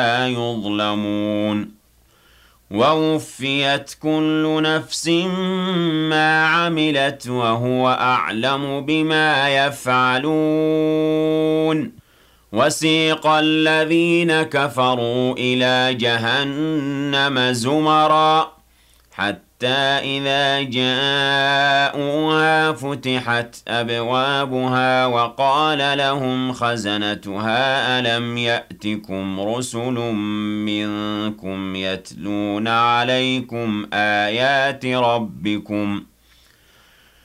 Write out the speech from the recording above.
لا يظلمون ووفيت كل نفس ما عملت وهو أعلم بما يفعلون وسيق الذين كفروا إلى جهنم زمرا حتى إذا جاءوها فتحت أبوابها وقال لهم خزنتها ألم يأتكم رسل منكم يتلون عليكم آيات ربكم